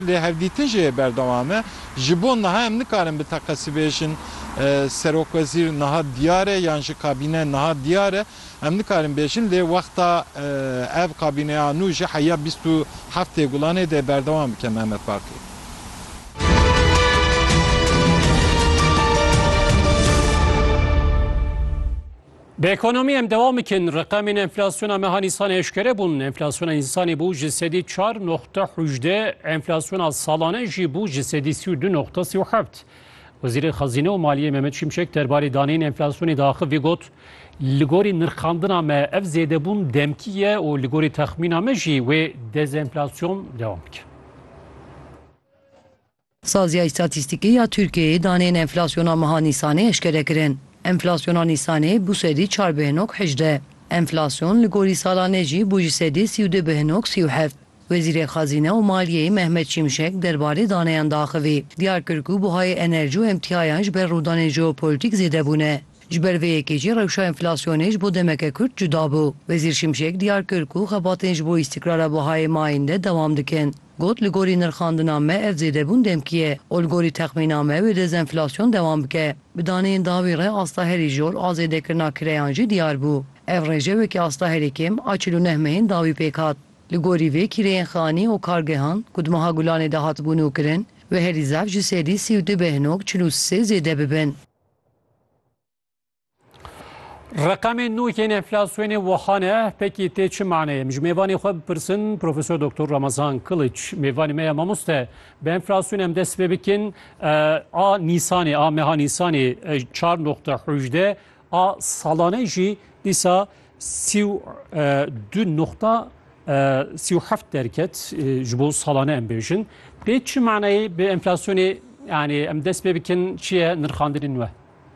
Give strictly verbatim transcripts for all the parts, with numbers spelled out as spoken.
Li hevdîtin jê berdewame ji bo niha em nikarin bi teqesî bêjin Serokwezîr niha diyar e yan ji kabîne niha diyar e em nikarin bêjin lê wexta ev kabîneya nû ji heya bîst û heftê gulanê de berdewam bike Mehmet Bakî. Bi ekonomî em devam bikin. Reqemên enflasyona meha Nîsanê eşkere bûn. Enflasyona Nîsanê bû ji sedî çar nokta hejde, enflasyona salane jî bû ji sedî sî û du nokta sî û heft. Wezîrê Xezîne û Maliyê Mehmet Şimşek derbarê daneyên enflasyonê daxil vê got li gorî nirxandina me ev zêdebûn demkî ye û li gorî texmîna me jî wê dezenflasyon devam bike. Saziya İstatîstîkî ya Tirkiyeyê daneyên enflasyona meha Nîsanê eşkere kirin. Enflasyona Nîsanê bû sedî çar bêhnok hejde. Enflasyon li gorî salanê jî bû ji sedî sî û du bêhnok sî û heft. Wezîrê Xezîne û Maliyê Mehmet Şimşek derbarê daneyan daxivî. Diyarkirkû buhayê enerjî û emtiyayan ji ber rûdanên jeopolîtîk zêdebûne. Ji ber vê yekê jî rewşa enflasyonê ji bo demeke Kurd cuda bû. Wezîr Şimşek diyarkirkû xebatên ji bo îstikrara buhayê mayîn de dewam dikin. Got li gorî nirxandina me ev zêdebûn demkî ye û li gorî texmîna me wê dezenflasyon dewam bike. Bi daneyên dawî re asta herî jor a zêdekirina kireyan jî diyar bû. Ev rêjevekî asta herî kêm a çil û neh mehên dawî pêk hat. Li gorî vê kireyên xanî û kargehan ku di meha Gulanê de hatibûn û kirin ve herî zev ji sedî sî û du bêhnok çil û sê zêde bibin. Reqemên nû yên enflasyonê wihane pekî tê çi maneyê? Ji mêvanê xwe bipirsin Profesör Doktor Ramazan Kılıç mêvanê me ya mamoste bi enflasyon em dest pê bikin a Nîsanê a meha Nîsanê çar nokta hejde a salane jî dîsa sî û du nokta sî û heft derket ji bo salane em bêjin. Pê çi maneyê bi enflasyonê yani em dest pê bikin çi ye nirxandinên we?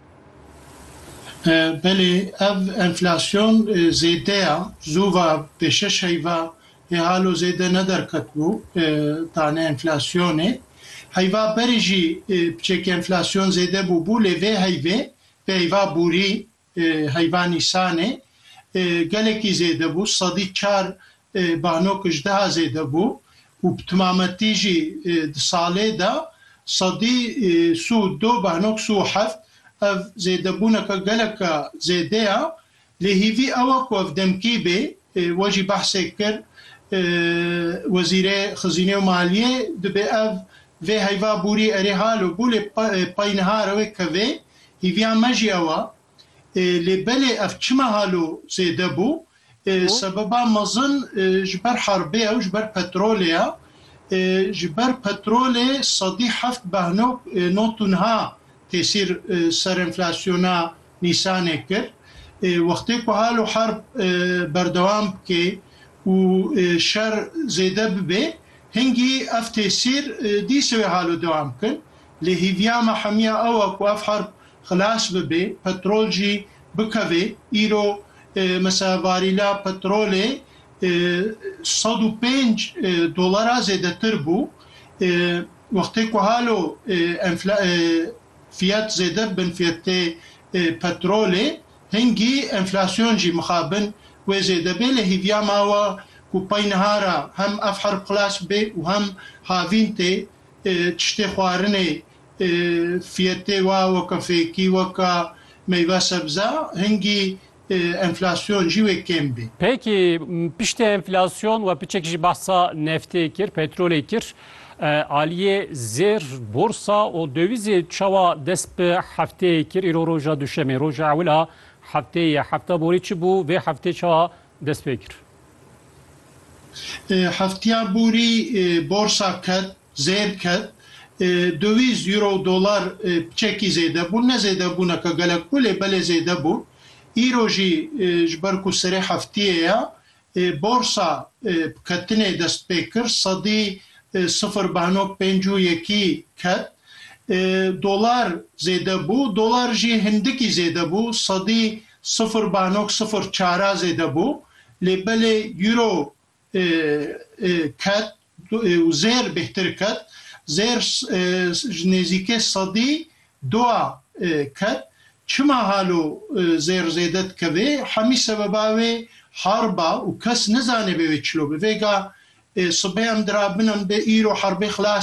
Belê ev enflasyon zêdeya zûva pêşeş heyva hê halo zêde nederketbû tane enflasyonê. Heyva berê jî piçekî enflasyon zêde bû bû lê vê heyvê vê heyva bûrî heyva Nîsanê gelekî zêde bû sedî çar bahnok hejdeha zêde bû û bi timametî jî di salê de sedî sû du bahnok sû heft ev zêdebûneka geleka zêdeya lê hîvî ewa ku ev demkî bê we jî behsê kir Wezîrê Xezîne û Maliyê dibe ev vê heyva bûrî erê halo bû lê pey niha re wê kevê hîviya me jî ewa lê belê ev çima halo zêde bû sebeba mezin ji ber herbê ew ji ber petrolê ye ji ber petrolê sedî heft behnok not û niha tesîr ser enflasyona Nîsanê kir. Wextê ku halo herb berdewam bike û şer zêde bibe hingî ev tesîr dîsa wê halo dewam kin. Lê hîviya me hemiya ew ku ev herb xilas bibe petrol jî bikeve îro mesela varîla petrolê sed û pênc dolara zêdetir bû. Wextê ku halo fiyat zêde bin fiyatê petrolê hingî enflasyon jî mixabin wê zêde bê lê hîviya me ew ku pey niha re hem ev herb xilas bê û hem havîn tê tiştê xwarinê fiyatê wa weka fêkî weka meyve sebze hingî enflasyon jî wê kêm bê. Peki piştî enflasyon ve piçek jî behsa neftê kir, petrolê kir. Aliyê zêr borsa û dövizê çawa dest bi hefteyê kir îro roja duşemê roja ewila hefteyê ye hefta borî çi bû vê heftê çawa dest pê kir? Heftiya borî borsa ket zêr ket döviz euro dolar piçekî zêde bû ne zêde bûneka gelek bû lê belê zêde bû îro jî ji ber ku serê heftiyê ye borsa ketinê dest pê kir sedî sıfır bahnok pênc û yekî ket dolar zêde bû dolar jî hindikî zêde bû sedî sıfır bahnok sıfır çara zêde bû lê belê euro ket û zêr bêhtir ket zêr ji nêzîkê sedî dua ket çima halo zêr zêde dikeve hemî sebeba wê harba û kes nizane bê wê çilo bi vêga Sibê em dirabin em bê îro herbê xilas